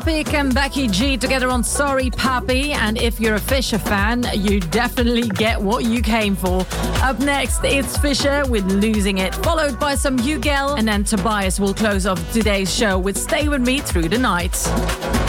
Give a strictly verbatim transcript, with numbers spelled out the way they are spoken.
Topic and Becky G together on Sorry Papi. And if you're a Fisher fan, you definitely get what you came for. Up next, it's Fisher with Losing It, followed by some Hugel, and then Tobias will close off today's show with Stay With Me Through the Night.